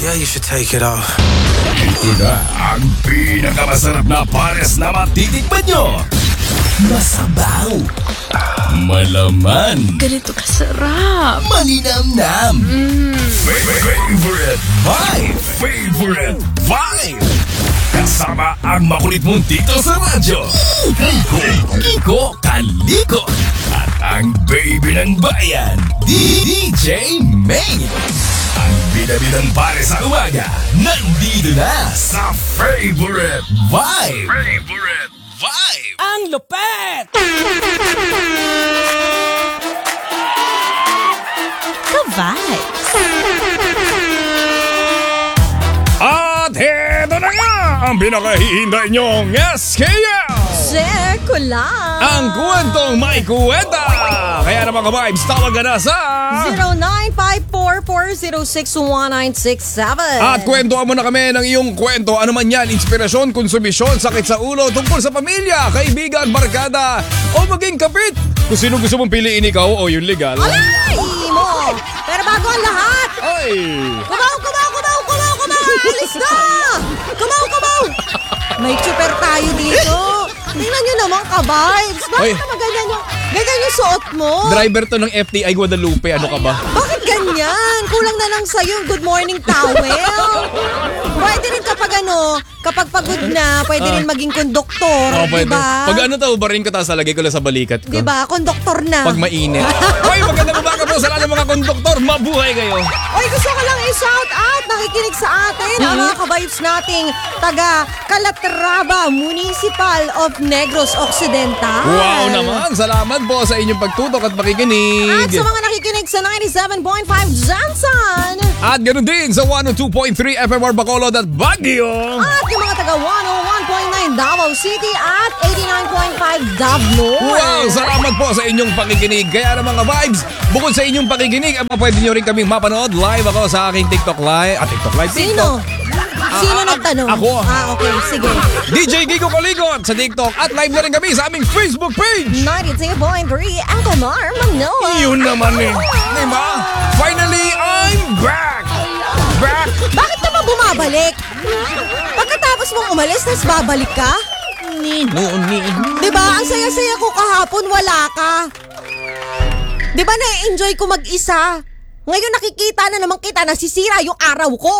Yeah, you should take it off. Ito na ang pinakamasarap na pares na matitikman nyo. Masabaw, malaman, Ganito kasarap. malinamnam. Favorite vibe. Kasama ang makulit mong tito sa radyo. Kiko Kaliko. At ang baby ng bayan, DJ May. Ang bida-bidang pare sa umaga, nandito na sa Favorite Vibe. Ang lupet! Ka-vibes. At heto na nga ang pinakahihintay nyong SKL! Seko lang. Ang kwentong may kwenta! Kaya naman ka-vibes, tawag ka na sa... 0954-406-1967. At kwentuhan mo na kami ng iyong kwento. Ano man yan, inspirasyon, konsumisyon, sakit sa ulo, tungkol sa pamilya, kaibigan, barkada, o maging kapit. Kung sino gusto mong piliin, ikaw o yung legal. Alay mo! Pero bago ang lahat, Ay! kumaw! Alis na! Kumaw! May chuper tayo dito. Tingnan nyo naman ka-vibes. Bakit Oy. naman ganyan yung suot mo? Driver to ng FTI Guadalupe, ano ka ba? Bakit ganyan? Kulang na lang sa'yo yung good morning towel. Pwede rin kapag pagod na, pwede rin maging konduktor, Pwede. diba? Pag ano to, barin ko tapos lagay ko lang sa balikat ko. Diba? Konduktor na. Pag mainit. Hoy, magandang umaga po sa lahat ng mga konduktor. Mabuhay kayo. Oy, gusto ko lang i-shout out, nakikinig sa atin, ang mga ka-vibes nating taga Calatrava Municipal of Negros Occidental. Wow naman. Salamat po sa inyong pagtutok at pakikinig. At sa mga nakikinig sa 97.5 Johnson. At ganoon din sa 102.3 FMR Bacolod at Baguio. At yung mga taga 101.9 Davao City at 89.5 Davao. Wow, salamat po sa inyong pakikinig. Kaya naman mga vibes, bukod sa inyong pakikinig, pwede nyo rin kaming mapanood live ako sa aking TikTok Live. TikTok Live? Sino? Sino nagtanong? Ako. Okay, sige. DJ Kiko Kaligot sa TikTok at live na rin kami sa aming Facebook page. 92.3 Alcomar, Manila. Yun naman eh. Diba? Finally, I'm back! Bakit ka ba bumabalik? Pagkatapos mong umalis, nas babalik ka? Diba? Ang saya-saya ko kahapon, wala ka. Diba na-enjoy ko mag-isa? Ngayon nakikita na naman kita, nasisira yung araw ko.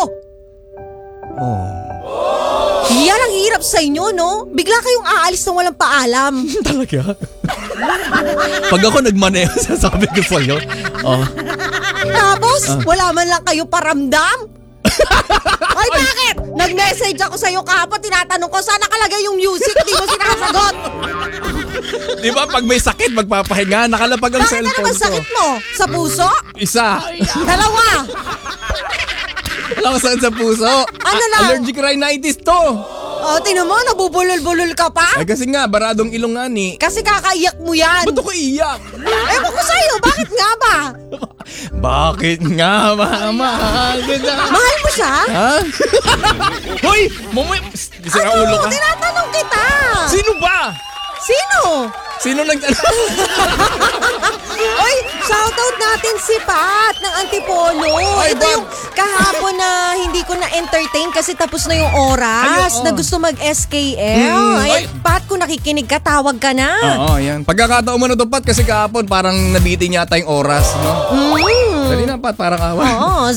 Yan ang hirap sa inyo, no? Bigla kayong aalis nang walang paalam. Talaga? Pag ako nagmaneho, sasabi ko sa'yo. Tapos, wala man lang kayo paramdam? Ay, bakit? Nag-message ako sa'yo kahapon, tinatanong ko, saan nakalagay yung music? Di mo sinasagot. Di ba pag may sakit, magpapahinga, nakalapag ang Bakit cellphone naman ko. sakit mo? Sa puso? Isa. Dalawa? Wala ko sakit sa puso. Ano lang? Allergic rhinitis to. O, tinan mo, nabubulol-bulol ka pa? Ay kasi nga, baradong ilong nga ni. Kasi kakaiyak mo yan. Ba't ako iyak? Ewan ko sa'yo, bakit nga ba? Bakit nga, mama? Mahal mo siya? Ha? Hoy! Mamoy! Sira ulo ka. Tinatanong kita. Sino ba? Sino? Sino nagtanong? Oy, shoutout natin si Pat ng Antipolo. Ay, Ito Pat. yung kahapon na hindi ko na-entertain kasi tapos na yung oras Ay, oo. na gusto mag-SKL. Ay, Ay. Pat, kung nakikinig ka, tawag ka na. Oo, yan. Pagkakataon mo na to, Pat, kasi kahapon parang nabitin yata yung oras, no? Dali na, Pat, parang awa. Oo,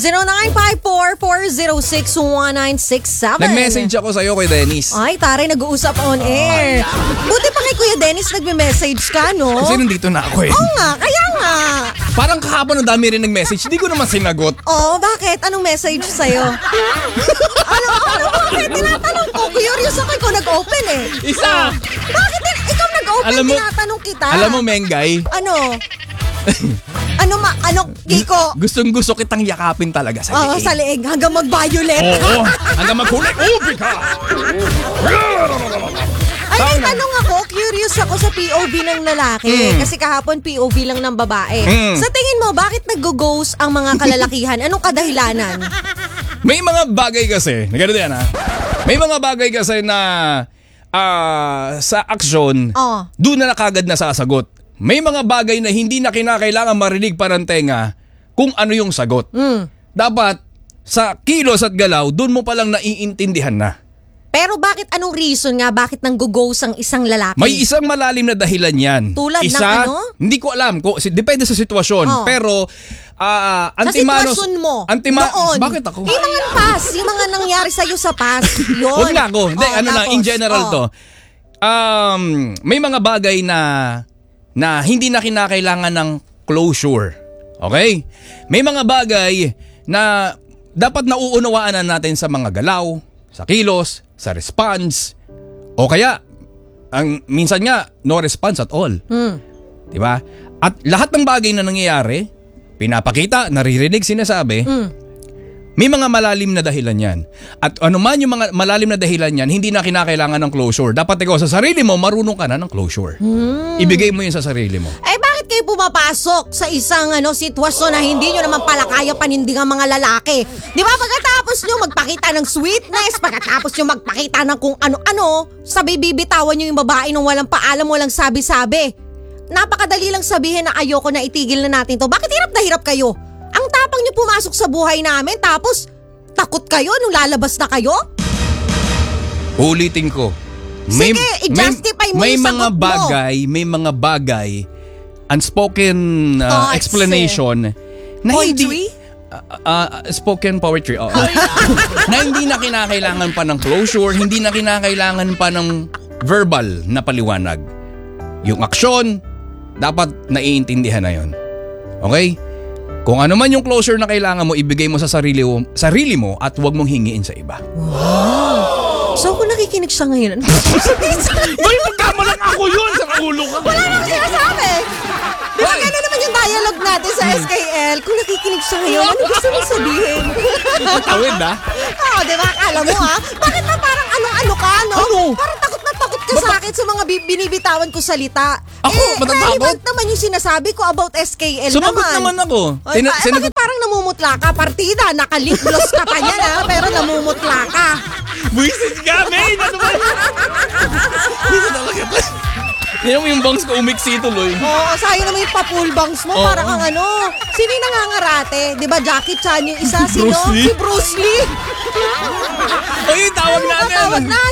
0954-406-1967. Nag-message ako sa'yo kay Dennis. Ay, taray, nag-uusap on air. Buti pa kay Kuya Dennis nagme-message ka, no? Kasi nandito na ako eh. Oo nga, kaya nga. Parang kahapon ang dami rin nag-message. Hindi ko naman sinagot. Oh, bakit? Anong message sa'yo? Bakit? Tinatanong ko. Curious ako ikaw nag-open eh. Isa! Bakit? Ikaw nag-open, Alam mo- tinatanong kita. Alam mo, Mengay, Ano? Ano, Kiko? gustong-gusto kitang yakapin talaga sa Oo, liig. sa leeg. Hanggang mag-violet. Oo, hanggang maghulay. Ubi ka! Ay, may tanong ako. Curious ako sa POV ng lalaki. Kasi kahapon POV lang ng babae. Sa tingin mo, bakit nag-ghost ang mga kalalakihan? Anong kadahilanan? May mga bagay kasi, nagano yan ha? May mga bagay kasi na sa aksyon, Oh. doon na kagad na sasagot. May mga bagay na hindi na kinakailangan marinig pa ng tenga kung ano yung sagot. Dapat, sa kilos at galaw, doon mo palang naiintindihan na. Pero bakit anong reason nga bakit nang-ghost ang isang lalaki? May isang malalim na dahilan yan. Tulad ng Isa, ano? Hindi ko alam. Depende sa sitwasyon. Oh. Pero, Sa antimanos... sitwasyon mo, Antimanos... noon. Bakit ako? Yung mga past, yung mga nangyari sa'yo sa past, yun. Huwag na ako. Hindi, lang, tapos, in general to. May mga bagay na hindi na kinakailangan ng closure. Okay? May mga bagay na dapat nauunawaan na natin sa mga galaw, sa kilos, sa response, o kaya, minsan nga, no response at all. Diba? At lahat ng bagay na nangyayari, pinapakita, naririnig, sinasabi, may mga malalim na dahilan yan. At anuman yung mga malalim na dahilan yan, hindi na kinakailangan ng closure. Dapat ikaw sa sarili mo, marunong ka na ng closure. Ibigay mo yun sa sarili mo. Eh bakit kayo pumapasok sa isang sitwasyon na hindi nyo naman pala kaya panindigan mga lalaki? Di ba pagkatapos nyo magpakita ng sweetness, pagkatapos nyo magpakita ng kung ano-ano, sabi bibitawan nyo yung babae nung walang paalam, walang sabi-sabi. Napakadali lang sabihin na ayoko na, itigil na natin to. Bakit hirap na hirap kayo? Ang tapang nyo pumasok sa buhay namin tapos takot kayo nung lalabas na kayo? Ulitin ko. Sige, i-justify mo may yung mga sagot mo. may mga bagay, unspoken Thoughts, explanation na Poetry? spoken poetry, oo. Na hindi na kinakailangan pa ng closure, hindi na kinakailangan pa ng verbal na paliwanag. Yung aksyon, dapat naiintindihan na yon. Okay? Kung ano man yung closure na kailangan mo, ibigay mo sa sarili mo at huwag mong hingiin sa iba. Wow! So kung nakikinig siya ngayon, ano May magkamalang ako yun sa ulo ka. wala nang sinasabi! Di ba gano'n naman yung dialogue natin sa SKL? Kung nakikinig siya ngayon, ano gusto mo sabihin? Tawid na. Oo, di ba? Akala mo bakit na parang ano-ano ka, no? Ano? Parang takot na takot ka sa akin sa mga binibitawan ko salita. Ako, matatakot? relevant naman yung sinasabi ko about SKL Sumagot naman ako. Ay, bakit parang namumutla ka? Partida, naka-lip gloss ka pa niyan, pero namumutla ka. Buisit ka, May! Ano ba yun? Buisit talaga. Yan mo yung bangs ko umiksi tuloy. Oo, sayang naman yung pa-full bangs mo. Oo. Parang ang sino yung nangangarate? Di ba Jackie Chan yung isa? Sino? Bruce Lee? Si Bruce Lee. Ay, tawag natin. Tawag na,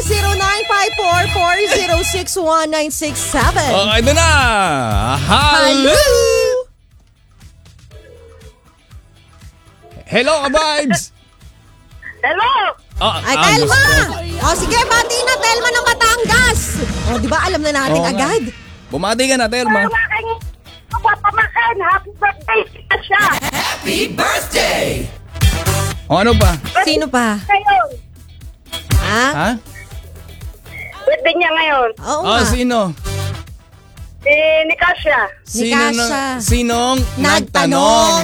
0954-406-1967. Okay, ito na. Hello! Hello, ka-vibes! Hello! Ay, Telma! O sige, bati na, Telma ng Batangas. O, di ba alam na natin Oo nga. agad? Bumati ka na, Telma. Ang aking papamakan, happy birthday siya! O ano pa? Sino pa? Ngayon, Ha? Ha? birthday niya ngayon. Oo Oh, nga. sino? Ni Kasia. Ni Kasha. Sinong Nagtanong.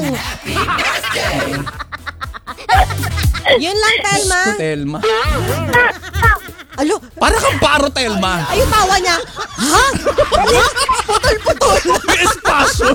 Yun lang, Telma. Gusto, Telma. Alo, Para kang paro, Telma. ay yung tawa niya. Ha? Putol-putol. May espasyo.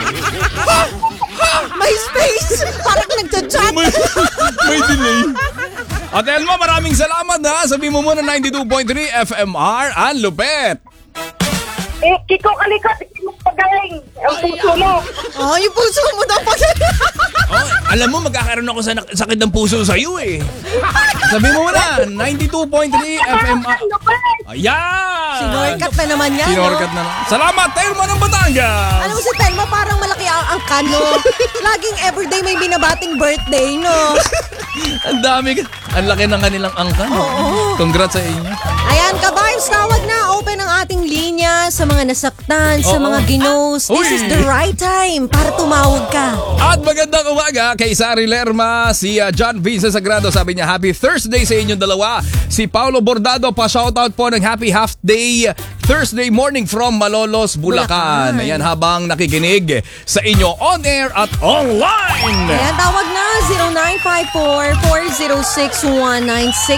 May space. Parang nagchat-chat. May delay. At Telma, maraming salamat ha. Sabi mo muna 92.3 FMR ang lupet. Kiko Kalikot, hindi mo pagaling ang puso mo. Oh, yung puso mo daw pag... Oh, alam mo, magkakaroon ako sa sakit ng puso sa iyo eh. Sabi mo muna, 92.3 FMR. Ayan! Sinorkat na naman yan, Sinorkat no? na. Salamat, Telma ng Batangas! Alam mo si Telma, parang malaki ang kano. Laging everyday may binabating birthday, no? Ang dami. Ang laki ng kanilang angka. Oo. Congrats sa inyo. Ayan, ka-vibes, tawag na. Open ang ating linya sa mga nasaktan, sa Oo. mga ginos. This Uy. is the right time para tumawag ka. At magandang umaga kay Sari Lerma, si John Vincent Sagrado. Sabi niya, Happy Thursday sa inyong dalawa. Si Paulo Bordado, pa-shoutout po ng Happy Half Day Thursday morning from Malolos, Bulacan. Bulacan. Ayan, habang nakikinig sa inyo on air at online. Ayan, tawag na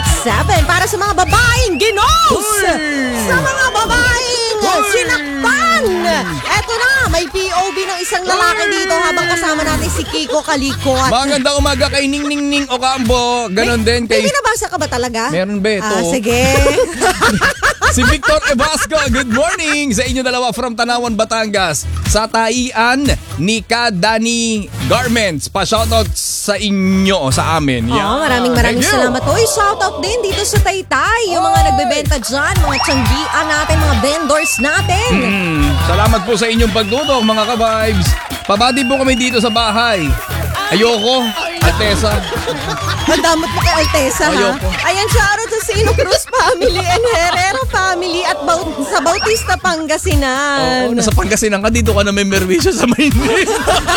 0954-406-1967 para sa mga babaeng ginos! Uy. Sa mga babaeng Uy. sinaktan! Yan! Eto na, may POV ng isang lalaki dito habang kasama natin si Kiko Kalikot. Magandang umaga kay Ning Ning Ning Ocampo. Ganon din May kay... binabasa ka ba talaga? Meron ba ito? Sige. Si Victor Evasco, good morning sa inyo dalawa from Tanawan, Batangas. Sa taian ni Kadani Garments. Pa-shoutout sa inyo, sa amin. Oh, maraming Thank you. salamat. Uy, shoutout din dito sa Taytay. Yung mga nagbebenta dyan, mga tiyanggian natin, mga vendors natin. Salamat po sa inyong pagdudok, mga ka-vibes. Pabati po kami dito sa bahay. Ayoko, Altesa. Ang damot mo kay Altesa, ha? Ayoko. Ayan, shoutout sa Sino Cruz family and Herrero family at sa Bautista, Pangasinan. Nasa Pangasinan ka, dito ka na may merwisyo sa Maynila.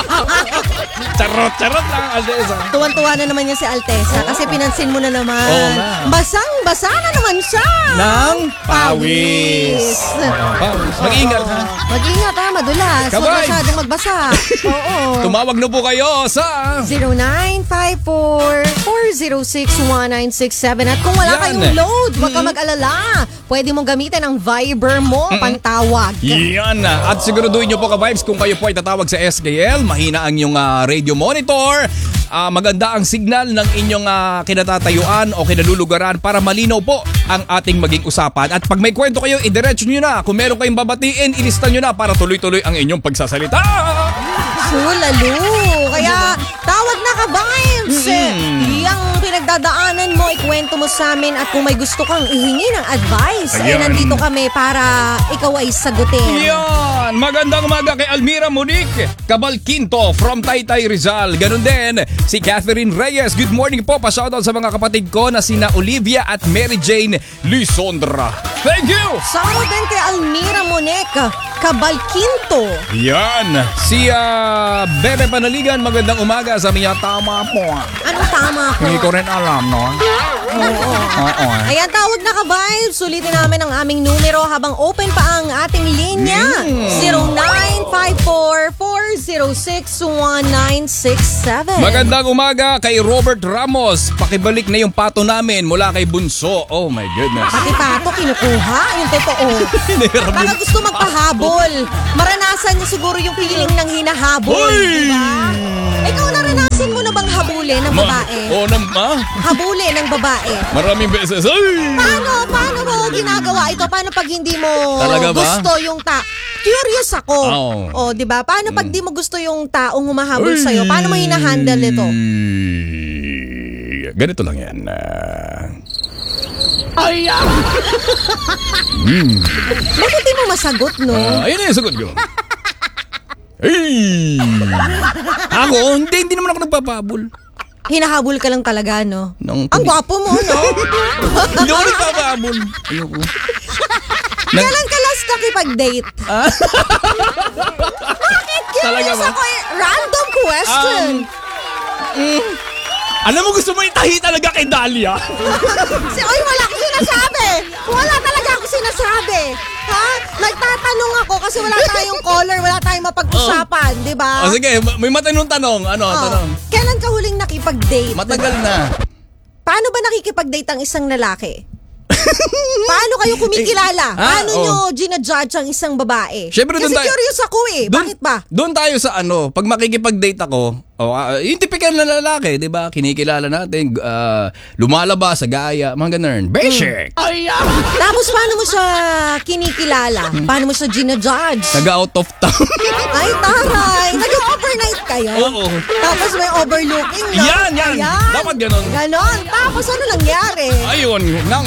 Charot lang, Altesa. Tuwan-tuwa na naman niya si Altesa kasi pinansin mo na naman. Oo nga. Basang-basa na naman siya. Ng pawis. Mag-ingat, ha? Mag-ingat, ha? Madulas. Huwag Kabay. masyadong magbasa. Oo. Tumawag na po kayo sa... 0954-406-1967. At kung wala Yan. kayong load, huwag ka mag-alala. Pwede mong gamitin ang Viber mo, pantawag. Yan. At siguraduhin nyo po ka-vibes kung kayo po ay tatawag sa SKL. Mahina ang inyong radio monitor. Maganda ang signal ng inyong kinatatayuan o kinalulugaran para malinaw po ang ating maging usapan. At pag may kwento kayo, idiretso nyo na. Kung meron kayong babatiin, ilista nyo na para tuloy-tuloy ang inyong pagsasalita. Sulalo. Kaya tawag na ka, vibes. Yang pinagdadaanan mo, ikwento mo sa amin at kung may gusto kang ihingi ng advice, Ayan. nandito kami para ikaw ay sagutin. Yan! Magandang umaga kay Almira Monique Cabalquinto from Taytay Rizal. Ganun din si Catherine Reyes. Good morning po. Pa-shoutout sa mga kapatid ko na sina Olivia at Mary Jane Lisondra. Thank you! Shoutout din kay Almira Monique Cabalquinto. Yan! Si Bebe Panaligan, magandang umaga. Sabi niya, tama po. Ano tama ko? Hindi ko rin alam, no? Oo. Oo. Ayan, tawag na ka, vibes. Sulitin namin ang aming numero habang open pa ang ating linya. 0954-406-1967. Magandang umaga kay Robert Ramos. Pakibalik na yung pato namin mula kay Bunso. Oh my goodness. Pati pato, kinukuha. Yung totoo. Hiniram Baka yun. gusto magpahabol. Maranasan niyo siguro yung feeling ng hinahabol. Uy! Diba? Ikaw naranasan mo na bang habulin ng babae? Oo naman. Habulin ng babae. Maraming beses. Ay! Paano mo ginagawa ito? Paano pag hindi mo Talaga ba? gusto yung Curious ako. Oo. Oh, 'di ba? Paano pag di mo gusto yung taong humahabol sa iyo? Paano mo hina-handle ito? Ganito lang yan. Bakit di mo masagot, no? Ayun na yung sagot ko. Hey! Ako? Hindi naman ako nagpapabol. Hinahabol ka lang talaga, no? Nung- Ang gwapo mo, no? Hindi ako nagpapabol. Ayoko. Kailan ka last nakipag-date? Bakit Talaga curious ba? ako? Random question. Alam mo, gusto mo itahi talaga kay Dahlia. Oy, wala akong sinasabi. Wala talaga akong sinasabi. Ha? Nagtatanong ako kasi wala tayong caller, wala tayong mapag-usapan, di ba? O sige, may matanong tanong. Ano, Oh. tanong? Kailan ka huling nakipag-date? Matagal na. Paano ba nakikipag-date ang isang lalaki? Paano kayo kumikilala? Paano nyo ginajudge ang isang babae? Syempre, Kasi doon tayo- curious ako eh. Bakit ba? Doon tayo sa pag makikipag-date ako, yung typical na lalaki, di ba? Kinikilala natin, lumalabas sa gaya, mga ganun. Basic! Tapos paano mo siya kinikilala? Paano mo siya ginajudge? Nag-out of town. Ay, taray! Nag-overnight kayo? Oo. Tapos may overlooking, no? Yan! Dapat ganun. Ganon. Tapos ano nangyari? Ayun,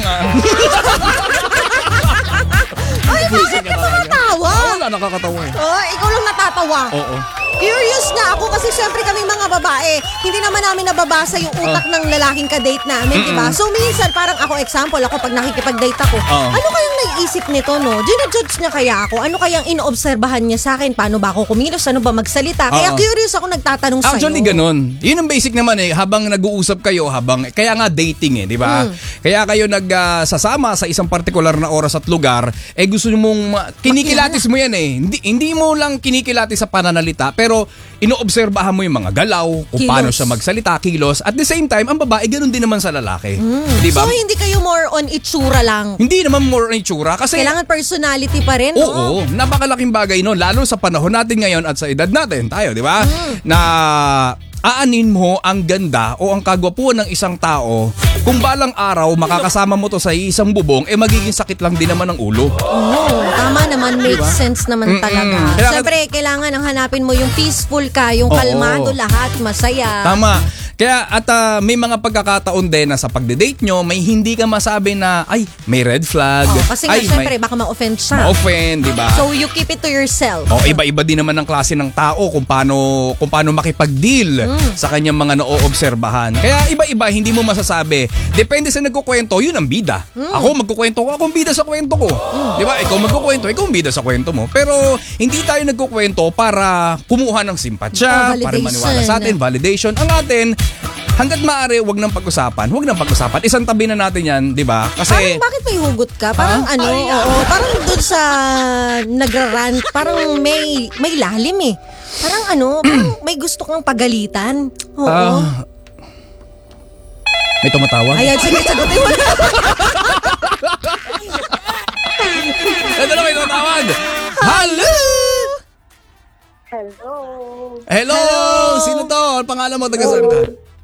Ay, bakit ka nakatawa? Wala, nakakatawa eh. Oh, ikaw lang natatawa. Oo. Curious nga ako kasi syempre kaming mga babae, hindi naman namin nababasa yung utak ng lalaking ka-date namin, di ba? So minsan, parang ako, example, ako pag nakikipag-date ako, ano kayang naiisip nito, no? Gina-judge niya kaya ako? Ano kayang inoobserbahan niya sa akin? Paano ba ako kumilos? Ano ba magsalita? Kaya curious ako nagtatanong sa'yo. Actually, ganun. Yun ang basic naman eh. Habang nag-uusap kayo, kaya nga dating eh, di ba? Kaya kayo nagsasama sa isang partikular na oras at lugar, gusto mong, kinikilatis mo yan eh. Hindi mo lang kinikilatis sa pananalita, pero inoobserbahan mo yung mga galaw, kung paano Kilos. siya magsalita, kilos. At the same time, ang babae, ganun din naman sa lalaki. Di ba? So, hindi kayo more on itsura lang. Hindi naman more on itsura kasi Kailangan personality pa rin, no? oo, napakalaking bagay no, lalo sa panahon natin ngayon at sa edad natin tayo, di ba? Na aanin mo ang ganda o ang kagwapuan ng isang tao, kung balang araw makakasama mo to sa isang bubong, magiging sakit lang din naman ang ulo. Oo, tama naman. Makes sense naman talaga. Kailangan- Siyempre, kailangan ang hanapin mo yung peaceful ka, yung Oo. kalmado lahat, masaya. Tama. Kaya at may mga pagkakataon din na sa pagde-date nyo, may hindi ka masabi na, ay, may red flag. Oh, kasi nga, ay, syempre, baka ma-offend siya. ma-offend, di ba? So, you keep it to yourself. O iba-iba din naman ang klase ng tao kung paano makipag-deal sa kanyang mga naoobserbahan. Kaya iba-iba, hindi mo masasabi. Depende sa nagkukwento, yun ang bida. Ako magkukwento ko, ako ang bida sa kwento ko. Di ba? Ikaw magkukwento, ikaw ang bida sa kwento mo. Pero hindi tayo nagkukwento para kumuha ng simpatsya, para Validation. maniwala sa atin, validation. Ang atin, hanggat maaari, wag nang pag-usapan. Isang tabi na natin yan, di ba? Kasi Parang bakit may hugot ka? Parang oo, parang doon sa nagrarant, parang may lalim eh. Parang parang may gusto kang pagalitan. Oo. may tumatawag. Ayan, sige, sagutin mo na. Ito na may tumatawag. Hello! Hello. Hello! Sino to? Ang pangalan mo? Taga saan ka?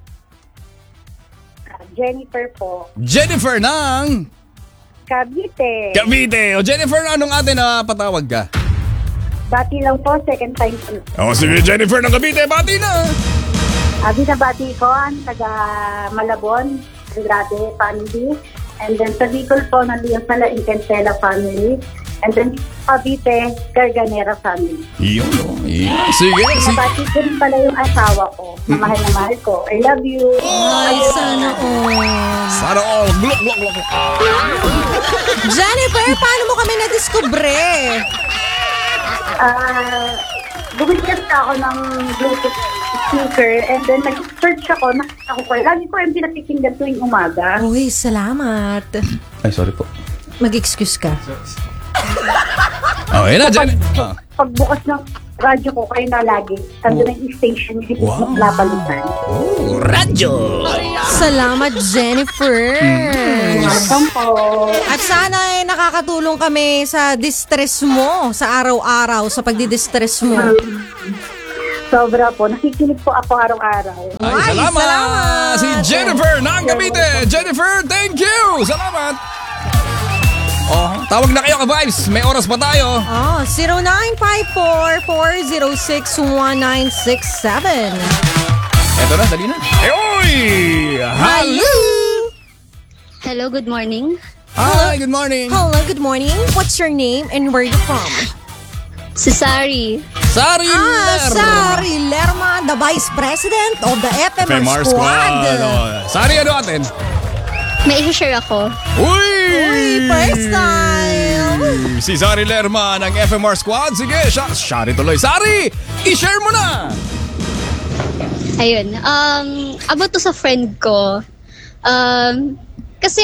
Jennifer po. Jennifer ng Cavite. Cavite. O Jennifer, anong ate na patawag ka? Bati lang po, second time po. O sige, Jennifer ng Cavite, bati na! Binabati ko ang taga Malabon, Andrade family. And then sa Bicol po, nandiyan pala Incantela family. And then Cavite, Garganera family. Yun o. Sige. Binabati ko rin pala yung asawa ko, na mahal ko. I love you. Ay, sana Sana all. Glok, glok, glok. Jennifer, paano mo kami nadiskubre? Bumigyan ako ng Bluetooth speaker and then nag-search ako, nakita ko lagi ko yung pinapikinggan tuwing umaga. Uy, salamat. Ay, sorry po. Mag-excuse ka. Okay na, Jen. Pagbukas ng radyo ko, kayo na lagi. Tanda ng station, hindi ko napalitan. Radyo! Salamat, Jennifer. Welcome po. At sana nakakatulong kami sa distress mo sa araw-araw, sa pagdidistress mo. Sobra po. Nakikinig po ako araw-araw. Ay, salamat! Si Jennifer ng Cavite. Jennifer, thank you! Salamat! Oh, tawag na kayo ka-vibes. May oras pa tayo. Oh, 0954-406-1967. Eto na, dali na. Oy! Hello! Hello, good morning. Hi, good morning. Hello, good morning. What's your name and where you from? Si Sari. Sari Ler. Sari Lerma, the Vice President of the FMR Squad. Sari, ano atin? May i-share ako. Uy! First time. Si Sari Lerma ng FMR Squad. Sige, Sari tuloy. Sari, i-share mo na. Ayun. About to sa friend ko. Kasi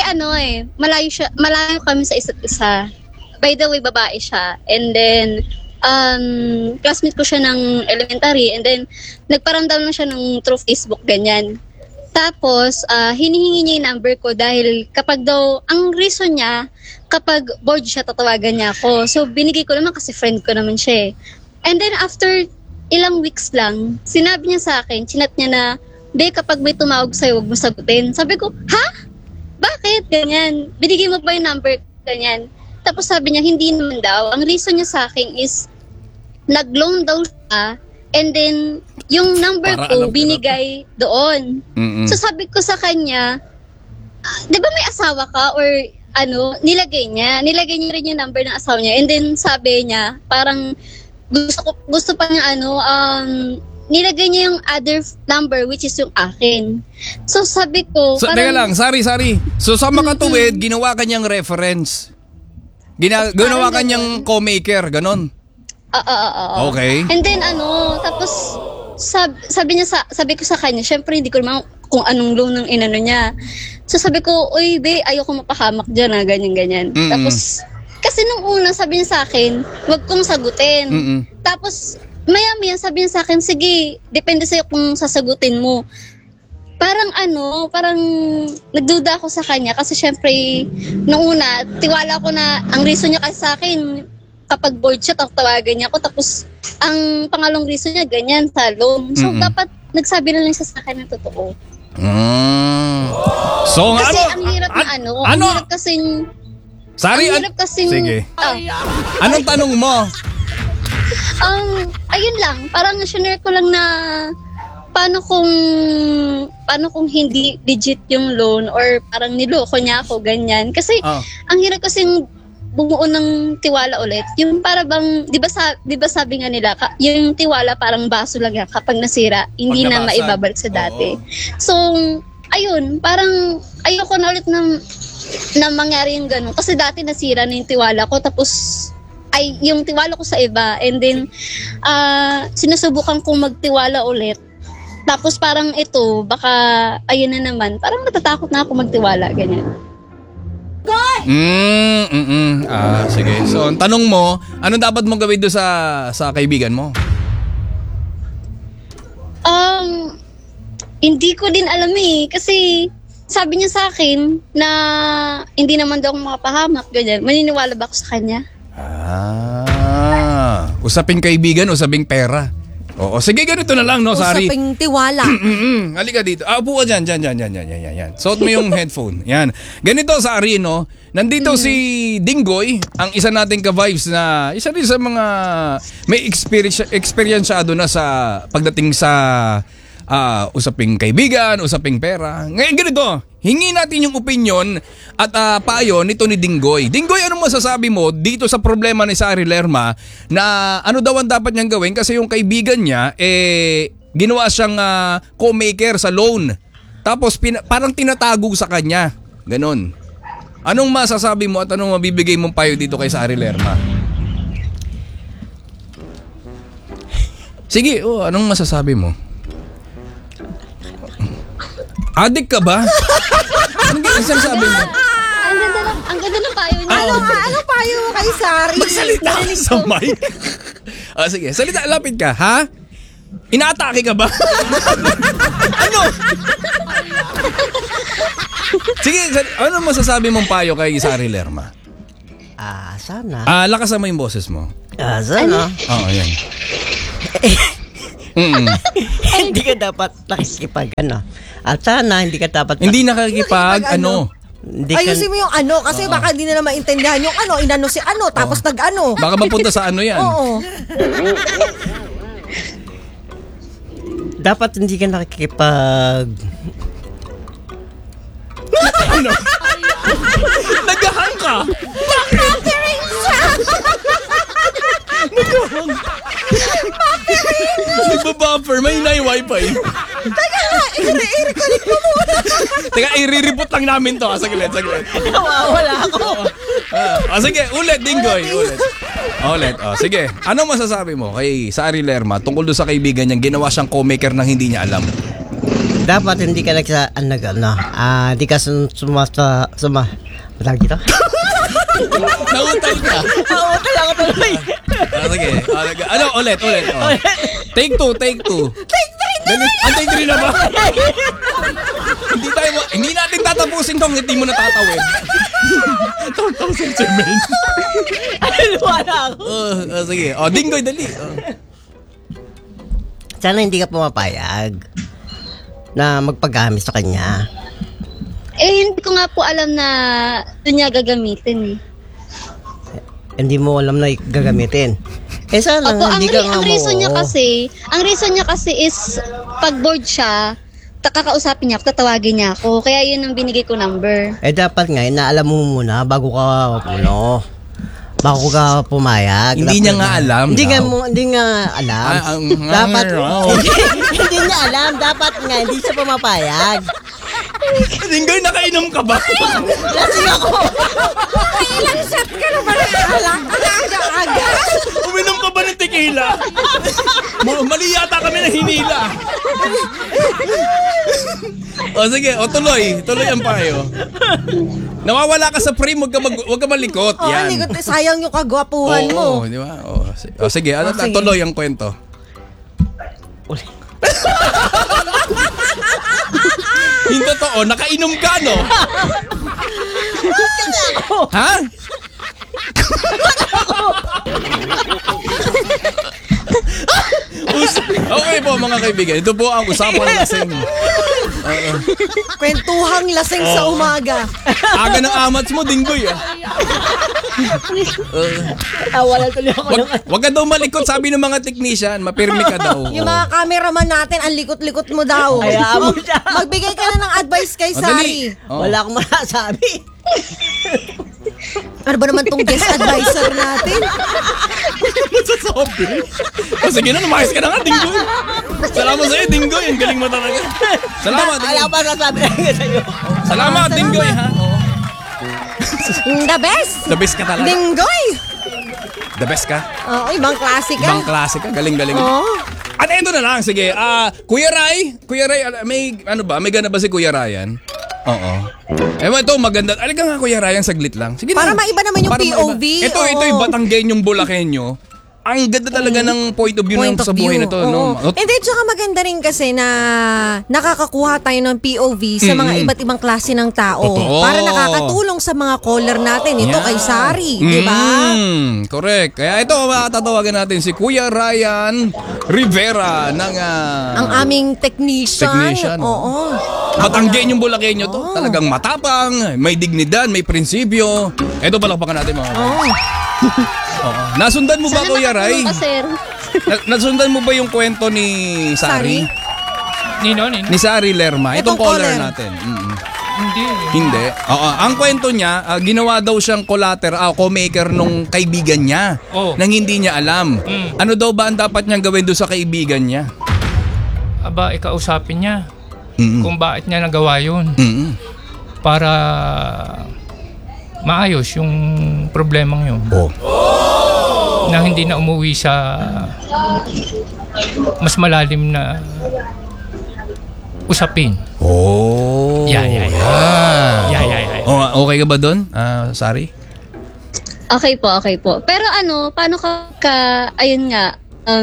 malayo kami sa isa't isa. By the way, babae siya. And then, classmate ko siya ng elementary. And then, nagparamdam na siya ng through Facebook, ganyan. Tapos, hinihingi niya yung number ko dahil kapag daw, ang reason niya, kapag bored siya, tatawagan niya ako. So, binigay ko naman kasi friend ko naman siya eh. And then, after ilang weeks lang, sinabi niya sa akin, chinat niya na, "Be, kapag may tumawag sa'yo, huwag mo sagutin." Sabi ko, "Ha? Bakit?" Ganyan. "Binigay mo ba yung number?" Ganyan. Tapos sabi niya, hindi naman daw. Ang reason niya sa akin is, nag-loan daw siya, and then, yung number Para ko, alam ko binigay doon. Mm-mm. So sabi ko sa kanya, di ba may asawa ka? Or nilagay niya rin yung number ng asawa niya. And then sabi niya, parang gusto pa niya nilagay niya yung other number which is yung akin. So sabi ko, So, teka lang, Sari. So sa makatuwid, ginawa kanyang reference. Ginawa kanyang co-maker, ganon. Okay. And then tapos sabi ko sa kanya, syempre hindi ko naman kung anong loan ng inano niya. So sabi ko, "Uy, be, ayoko mapahamak dyan ganyan." Mm-mm. Tapos, kasi nung una sabi niya sa akin, wag kong sagutin. Mm-mm. Tapos, maya-maya sabi niya sa akin, sige, depende sa'yo kung sasagutin mo. Parang nagduda ako sa kanya kasi syempre, noong una, tiwala ko na ang reason niya kasi sa akin, kapag bored siya, tawagan niya ako. Tapos, ang pangalong reason niya, ganyan, sa loan. So, dapat nagsabi na lang siya sa akin ng totoo. So, Kasi ang hirap na ang hirap kasing... Sorry, ang hirap kasing... Sige. Anong tanong mo? Ayun lang, parang sinare ko lang na paano kung hindi legit yung loan or parang niloko niya ako, ganyan. Kasi ang hirap kasing bumuo ng tiwala ulit. Yung para bang, di ba sabi nga nila, yung tiwala parang baso lang yan kapag nasira, hindi na maibabalik sa dati. So, ayun, parang ayoko na ulit na mangyari yung ganun. Kasi dati nasira na yung tiwala ko, tapos ay yung tiwala ko sa iba, and then sinusubukan kong magtiwala ulit. Tapos parang ito, baka ayun na naman, parang natatakot na ako magtiwala, ganyan. Sige. So, ang tanong mo, ano dapat mong gawin doon sa kaibigan mo? Hindi ko din alam kasi sabi niya sa akin na hindi naman daw ako makapahamak, ganyan. Maniniwala ba ako sa kanya? Usaping kaibigan, usaping pera. Oo, sige, ganito na lang, no, Sari. Usaping tiwala. Halika dito. Upo ka dyan. Suot mo yung headphone. Yan. Ganito, Sari, no. Nandito si Dinggoy, ang isa nating ka-vibes na isa rin sa mga may experienceado na sa pagdating sa usaping kaibigan, usaping pera. Ngayon ganito, hingi natin yung opinion at payo nito ni Dinggoy. Dinggoy, anong masasabi mo dito sa problema ni Sari Lerma na ano daw ang dapat niyang gawin kasi yung kaibigan niya ginawa siyang co-maker sa loan. Tapos parang tinatago sa kanya. Ganon. Anong masasabi mo at anong mabibigay mong payo dito kay Sari Lerma? Sige, anong masasabi mo? Adik ka ba? Anong sabi mo? Ang ganda ng payo niya. Ano payo mo kay Sari? Magsalita ka sa mic. Sige, salita, lapit ka, ha? Inaatake ka ba? Ano? Sige, ano masasabi mong payo kay Sari Lerma? Sana. Lakasan mo yung boses mo. Sana. Oo, yan. Hindi ka dapat nakikipag At sana hindi ka dapat Hindi nakakipag Hindi Ayusin mo yung kasi baka hindi na maintindihan yung inano si tapos nag-ano. Baka mapunta sa yan. Oo. dapat hindi ka nakikipag Nagahang ka! Nagbabuffer, may yung wifi. I-reconnect mo muna. Teka, i-report lang namin to. Saglit. wala ako. Sige, ulit, Dinggoy. Ulit. Sige, anong masasabi mo kay Sari Lerma tungkol doon sa kaibigan niyang ginawa siyang co-maker nang hindi niya alam? Dapat hindi ka hindi ka matawag dito? Nautal ka. Nautal ako tuloy. Sige, ulit. Take two. Take 3 na ba? Hindi natin tatapusin tong hindi mo natatawid. Taw sa semen. Wala ako. Sige. Dinggoy, dali. Sana hindi ka pumapayag na magpagamit sa kanya. Hindi ko nga po alam na doon niya gagamitin . Hindi mo alam na gagamitin. Sana Opo, hindi ka nga ang reason niya kasi is pag bored siya, kakausapin niya ako, tatawagin niya ako. Kaya yun ang binigay ko number. Dapat nga, inaalam mo muna bago ka pumayag. Hindi niya nga alam. Hindi nga alam. Dapat hindi niya alam. Dapat nga, hindi siya pumapayag. Dinggoy, nakainom ka ba? Lasing ako. Ilang shot ka na ba nag-alak? Aga. Uminom ka ba ng tequila? Mali yata kami na hinila. Sige, tuloy ang payo. Nawawala ka sa frame, wag ka malikot. Yan. Sayang yung kagwapuhan mo. Di ba? Sige, tuloy ang kwento. Hindi totoo, nakainom ka, no? Ha? Okay po mga kaibigan, ito po ang usapang lasing. Kwentuhang lasing sa umaga. Aga ng amats mo, Dinggoy. Wala tuloy ako ng... Wag ka daw malikot, sabi ng mga technician, mapirmi ka daw. Yung mga cameraman natin, ang likot-likot mo daw. Hayaan mo siya. Magbigay ka na ng advice kay Sari. Wala akong masasabi. Ano ba naman tong guest advisor natin? Masasabi. Sige na, lumayas ka na nga, Dinggoy. Salamat sa'yo, Dinggoy. Ang galing mo talaga. Salamat, Wala Dinggoy. akong masasabi lang sa'yo. Salamat, Dinggoy, ha? The best! The best ka talaga. Dinggoy! The best ka. Oo, ibang klase ka. Ibang klase ka. Galing-galing. Oo. At ito na lang, sige. Kuya Ray, may ano ba? May gana ba si Kuya Ryan? Oo. Ito, maganda. Alika nga, Kuya Ryan, saglit lang. Sige Para na. maiba naman yung Para POV. Ito, Oo. Batanggenyong Bulakenyo. Ang ganda talaga ng point of view Point sa of buhay view. na to. Oo. No? And then, tsaka maganda rin kasi na nakakakuha tayo ng POV sa mga iba't ibang klase ng tao. Totoo. Para nakakatulong sa mga caller natin. Ito Yan. kay Sari, di ba? Correct. Kaya ito, tatawagan natin si Kuya Ryan Rivera ng Ang aming technician. Oo. Batanggenyong Bulakenyo to. Talagang matapang, may dignidad, may prinsipyo. Ito, palakpakan natin mga. Oo. Oo. Nasundan mo ba, Sana Kuya Ray? makatulong ka, sir. Nasundan mo ba yung kwento ni Sari? Nino? Ni Sari Lerma. Itong Itong caller caller. natin. Hindi. Hindi. Oo. Ang kwento niya, ginawa daw siyang co-maker nung kaibigan niya. Oh. Nang hindi niya alam. Ano daw ba ang dapat niyang gawin doon sa kaibigan niya? Aba, ikausapin niya kung bakit niya nagawa yun. Para maayos yung problemang yun. Oh. Na hindi na umuwi sa mas malalim na usapin. Oh. Yeah. Oh, okay ka ba doon, Sari? Okay po. Pero paano ayun nga,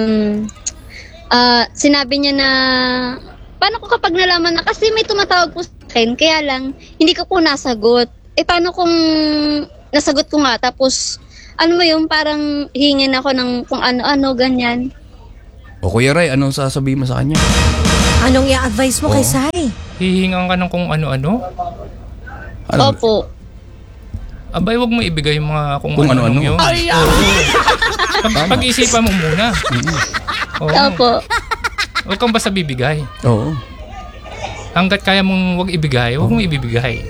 sinabi niya na, paano ko kapag nalaman na, kasi may tumatawag po sa akin, kaya lang, hindi ko po nasagot. Paano kung nasagot ko nga, tapos, parang hingin ako ng kung ano-ano, ganyan. O Kuya Ray, anong sasabihin mo sa kanya? Anong i-advise mo kay Sari? Hihingan ka ng kung ano-ano? Ano? Opo. Abay, wag mo ibigay yung mga kung Kung ano-ano ano-ano. yun. Pag-isipan mo muna. Oo. Opo. Huwag kang basta bibigay. Oo. Hanggat kaya mong wag ibigay, wag mong ibibigay.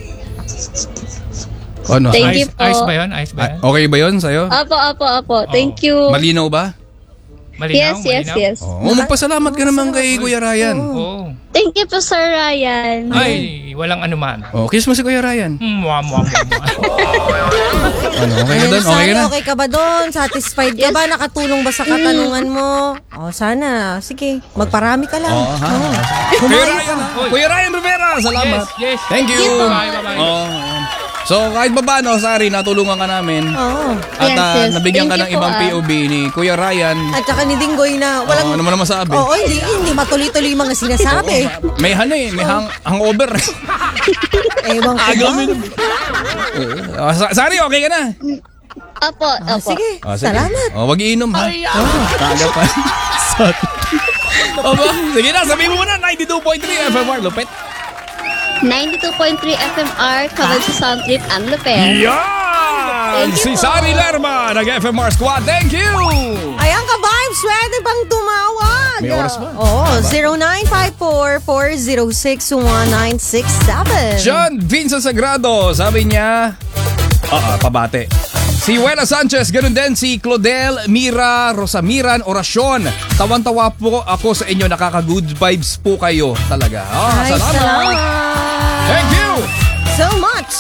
Ano? Thank you po. Ayos ba yun? Okay ba yun sa'yo? Opo. Thank you. Malinaw ba? Malinaw? Yes. Oo. Magpasalamat ka naman kay Kuya Ryan. Oo. Thank you po, Sir Ryan. Ay, walang anuman. Oh, kiss mo si Kuya Ryan. Mua. Ano, okay ka doon? Okay ka Sari, na? okay ka ba doon? Satisfied ka ba? Nakatulong ba sa katanungan mo? Sana. Sige, magparami ka lang. Oo, ha? Kuya Ryan, ha? Kuya Ryan Rivera, salamat. Yes. Thank you. Bye. Oh, ayan. So kahit pa paano, Sari, natulungan ka namin. Oo. At Yes. nabigyan ka ng Thank you po, ibang POV ni Kuya Ryan. At saka ni Dinggoy na walang... Ano mo naman masabi? Oo, hindi matuloy-tuloy yung mga sinasabi. May may hangover. Ewan ko ba? Agamin. Sari, okay ka na? Opo. Sige, Sige. salamat. Wag iinom ha. Kaga pa. Sige na, sabihin mo muna, 92.3 FMR, Lupet. 92.3 FMR, covered sa Sound Trip ang Lupet. Yan! Thank Si you po. Sari Lerma, nag-FMR Squad. Thank you! Ayan ka, Vibes! Pwede pang tumawag. May oras ba? Oo, 0954-406-1967. John Vincent Sagrado, sabi niya, pabate. Si Wela Sanchez, ganun din si Claudel, Mira, Rosamiran, Orasyon. Tawan-tawa po ako sa inyo, nakaka-good vibes po kayo talaga. Ay, salamat. Thank you! So much.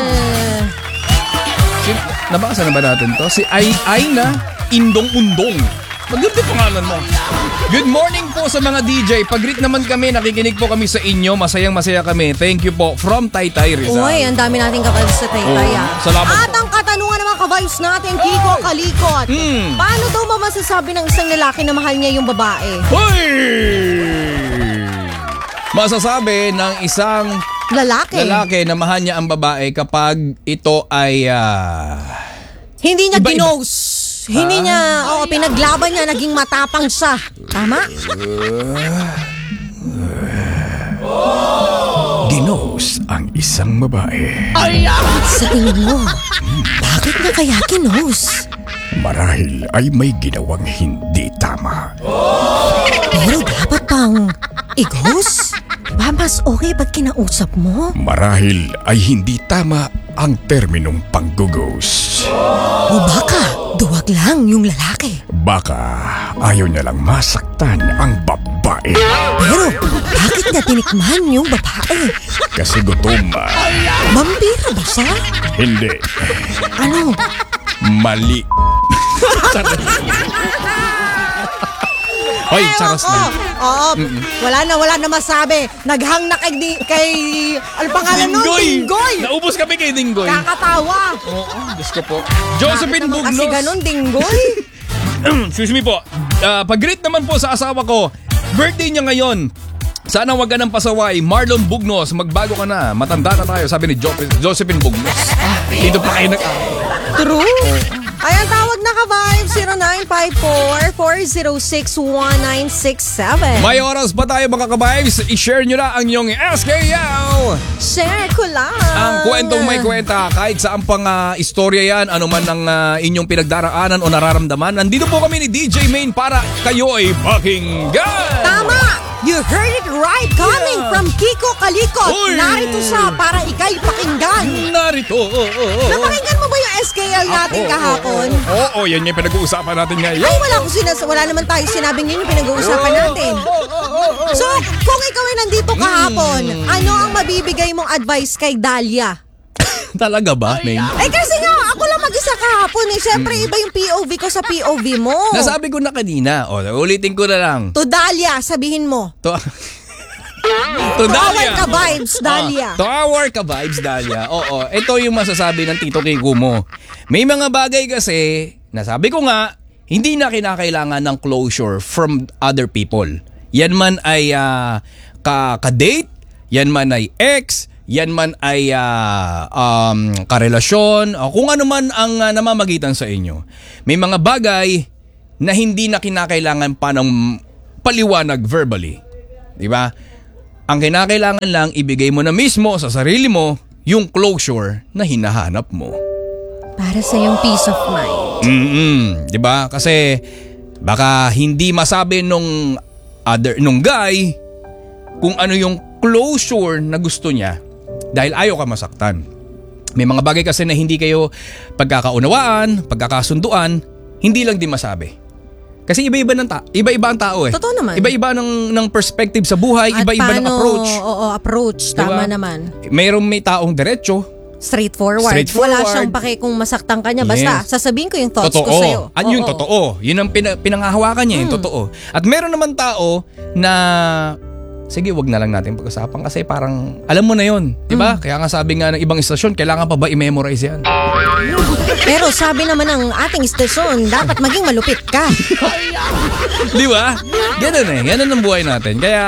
Nabasa na ba natin to? Si Aina Indong Undong. Maganda pangalan mo. Good morning po sa mga DJ. Pag-greet naman kami, nakikinig po kami sa inyo. Masayang-masaya kami. Thank you po. From Taytay Rizal. Uy, ang dami nating kapatid sa Taytay. Oo, salamat At po. ang katanungan naman ka-vibes natin, Kiko Kalikot. Paano daw masasabi ng isang lalaki na mahal niya yung babae? Hoy! Masasabi ng isang Lalaki. na mahal niya ang babae kapag ito ay Hindi niya Iba-iba. ginos. Hindi niya, pinaglaban niya, naging matapang siya. Tama? Ginos ang isang babae. Sa tingin mo, bakit niya kaya ginos? Marahil ay may ginawang hindi tama. Pero dapat pang igos? Ba, mas okay ba't kinausap mo? Marahil ay hindi tama ang terminong panggugos. O baka, duwag lang yung lalaki. Baka ayaw niya lang masaktan ang babae. Pero, bakit niya tinikman yung babae? Kasi gutom. Vampira ba siya? Hindi. Ano? Mali. Hoy, charos na. Oo, wala na masabi. Naghang na kay ano pangalan nun? Dinggoy. Naubos kami kay Dinggoy. Kakatawa. Oo, Diyos ko po. Josephine Bakit naman kasi Bugnos. ganun, Dinggoy? Excuse me po. Pag-greet naman po sa asawa ko. Birthday niya ngayon. Sana wag ka ng pasaway. Marlon Bugnos, magbago ka na. Matanda na tayo, sabi ni Josephine Bugnos. Dito pa kayo True. Ayan, tawag na ka-vibe. 0954-406-1967. May oras pa tayo mga ka-vibes. I-share nyo na ang inyong SKL. Share ko lang. Ang kwentong may kwenta, kahit saan pang istorya yan, ano man ang inyong pinagdaraanan o nararamdaman, nandito po kami ni DJ Main para kayo ay pakinggan. Tama! You heard it right! Coming from Kiko Kalikot. Uy! Narito siya para ikay pakinggan. Narito. Napakinggan mo ba yung SKL natin kahapon? Oo, yan yung pinag-uusapan natin ngayon. Ay, wala naman tayo sinabing yun yung pinag-uusapan natin. So, kung ikaw ay nandito kahapon, ano ang mabibigay mong advice kay Dahlia? Talaga ba, Main? Eh kasi nga, ako lang mag-isa kahapon eh. Siyempre, iba yung POV ko sa POV mo. Nasabi ko na kanina. O, ulitin ko na lang. To Dahlia, sabihin mo. To To our Dahlia. ka-vibes, Dahlia. To our ka-vibes, Dahlia. Oo, ito yung masasabi ng Tito Kiko mo. May mga bagay kasi, nasabi ko nga, hindi na kinakailangan ng closure from other people. Yan man ay ka-date, yan man ay ex, yan man ay karelasyon, kung ano man ang namamagitan sa inyo. May mga bagay na hindi na kinakailangan pa ng paliwanag verbally. Diba? Ang kinakailangan lang, ibigay mo na mismo sa sarili mo yung closure na hinahanap mo. Para sa yung peace of mind. Diba? Kasi baka hindi masabi nung guy kung ano yung closure na gusto niya dahil ayaw ka masaktan. May mga bagay kasi na hindi kayo pagkakaunawaan, pagkakasunduan, hindi lang din masabi. Kasi iba-iba ang tao eh. Totoo naman. Iba-iba ng perspective sa buhay, At iba-iba ng paano, approach. Oo, approach. Tama Diba? naman. May taong diretso. Straightforward. Wala siyang pake kung masaktan ka niya. Basta, sasabihin ko yung thoughts ko sa'yo. At yung totoo. Yun ang pinangahawakan niya, yung totoo. At meron naman tao na, sige, wag na lang natin pag-usapan kasi parang, alam mo na yun. Diba? Kaya nga sabi nga ng ibang istasyon, kailangan pa ba i-memorize yan? Pero sabi naman ng ating istasyon, dapat maging malupit ka. Di ba? Ganun eh. Ganun ang buhay natin. Kaya,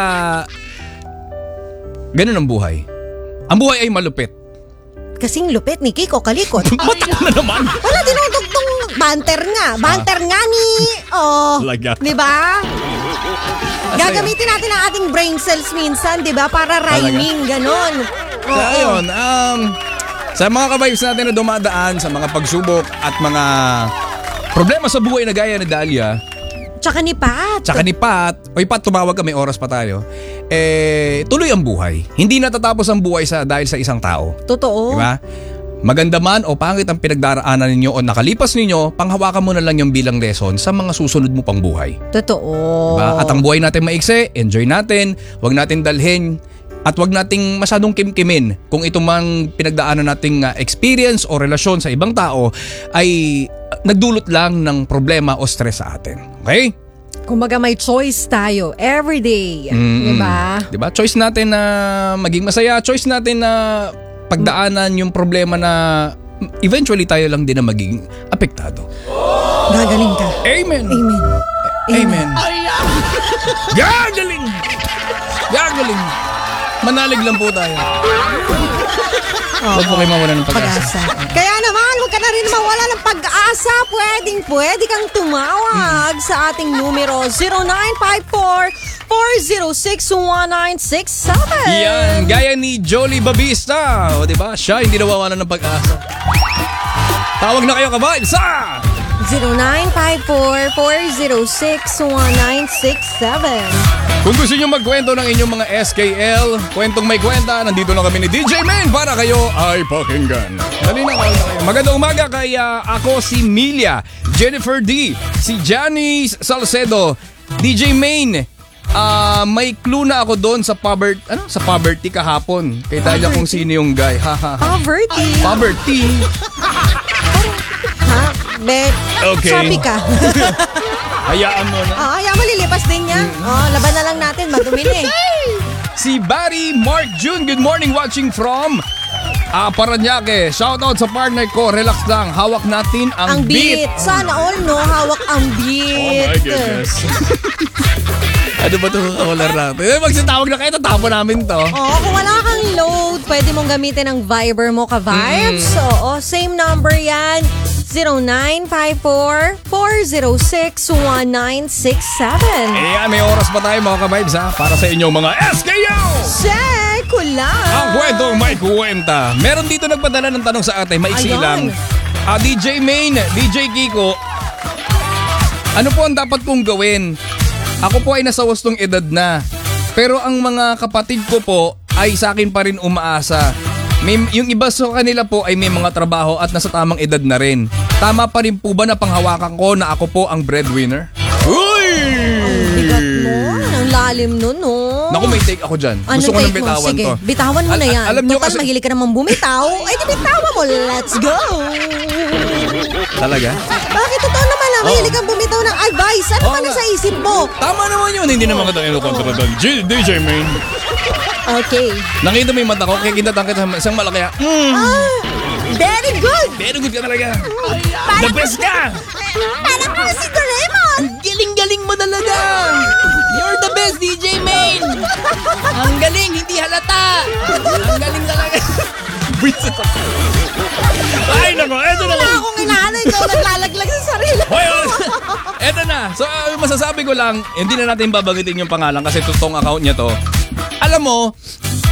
ganun ang buhay. Ang buhay ay malupit. Kasing lupit ni Kiko Kalikot. Ba't na naman? Wala, dinudugtong banter nga. Banter nga ni... Laga. Di ba? Gagamitin natin ang ating brain cells minsan, di ba? Para rhyming, ganon. So, ayun. Sa mga ka-vibes natin na dumadaan sa mga pagsubok at mga problema sa buhay na gaya ni Dahlia, Tsaka ni Pat. Oy Pat, tumawag ka, may oras pa tayo. Tuloy ang buhay. Hindi natatapos ang buhay dahil sa isang tao. Totoo. Diba? Maganda man o pangit ang pinagdaraanan ninyo o nakalipas ninyo, panghawakan mo na lang yung bilang lesson sa mga susunod mo pang buhay. Totoo. Diba? At ang buhay natin maiksi, enjoy natin, wag natin dalhin, at wag nating masyadong kimkimin kung ito mang pinagdaanan nating experience o relasyon sa ibang tao ay nagdulot lang ng problema o stress sa atin. Okay? Kumbaga may choice tayo everyday. Diba? Diba? Choice natin na maging masaya, choice natin na pagdaanan yung problema na eventually tayo lang din na magiging apektado. Gagaling ka. Amen! Amen. Amen. Gagaling! Gagaling! Manalig lang po tayo. Huwag po kayo mawala ng pag-asa. Kaya naman, huwag ka na rin mawala ng pag-asa. Pwede kang tumawag sa ating numero 0954-406-1967. Yan, gaya ni Jolie Babista. O diba, siya hindi nawawala ng pag-asa. Tawag na kayo kabayan sa 0954-406-1967. kung gusto nyo magkwento ng inyong mga SKL, kwentong may kwenta, nandito na kami ni DJ Main para kayo ay pakinggan. Dali na kayo. Magandang umaga kay ako si Milia, Jennifer D, si Janice Salcedo, DJ Main. May clue na ako doon sa poverty kahapon. Kita niya kung sino yung guy. Poverty. Poverty. Ha? Bet. Okay. Sabi ka. Hayaan mo na. Hayaan mo, lilipas din yan. Laban na lang natin, madumi na eh. Si Barry Mark June, good morning, watching from Paranaque. Shoutout sa partner ko, relax lang, hawak natin ang beat. Sana all, no? Hawak ang beat. Oh my goodness. Ano ba itong kakular natin? Magsitawag na kayo, tatapon namin to. Kung wala kang load, pwede mong gamitin ang Viber mo ka-vibes. Same number yan. 0954-406-1967. Ayan, may oras pa tayo mga ka-vibes ha, para sa inyong mga SKO! Check ko lang. Ang kwentong may kwenta. Meron dito nagpadala ng tanong sa atin, maiksi lang. DJ Main, DJ Kiko, ano po ang dapat kong gawin? Ako po ay nasa wastong edad na. Pero ang mga kapatid ko po ay sa akin pa rin umaasa. Yung iba sa kanila po ay may mga trabaho at nasa tamang edad na rin. Tama pa rin po ba na panghawakan ko na ako po ang breadwinner? Uy! Ang bigat mo. Ang lalim nun, no? Naku, may take ako dyan. Gusto ko nang bitawan Sige, to. bitawan mo na yan. Alam nyo Total, kasi... mahilig ka naman bumitaw. Ay, di bitawan mo. Let's go! Talaga? Bakit totoo naman na mahilig kang bumitaw ng advice? Ano pa nasa isip mo? Tama naman yun. Hindi naman kita inukontra doon. DJ Main. Okay. Nakita mo yung mata ko, kaya kinatang kita sa isang malaki. Very good! Very good ka talaga. The best ka! Parang ko si Doraemon! Ang galing-galing mo talaga! You're the best, DJ Main! Ang galing, hindi halata! Ang galing talaga! Ay, nako, eto na. Wala akong inaano, ikaw naglalaglag sa sarili. Hoy, eto na. So, masasabi ko lang, hindi na natin babagitin yung pangalan kasi totoong account niya to. Alam mo,